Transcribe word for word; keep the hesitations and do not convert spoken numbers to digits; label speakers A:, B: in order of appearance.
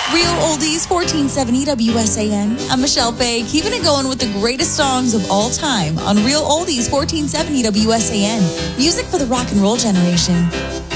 A: Real Oldies fourteen seventy W S A N. I'm Michelle Fay, keeping it going with the greatest songs of all time on Real Oldies fourteen seventy W S A N. Music for the rock and roll generation.